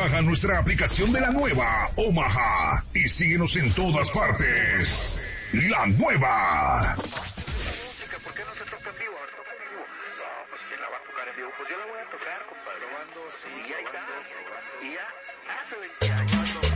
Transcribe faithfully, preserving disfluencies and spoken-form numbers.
Baja nuestra aplicación de la nueva Omaha y síguenos en todas partes. La nueva. Música, ¿por qué no se toca en vivo? A ver, toca en vivo. No, pues ¿quién la va a tocar en vivo? Pues yo la voy a tocar, compadre. Probando, sí, y ahí está. Y ya, hace veinte años.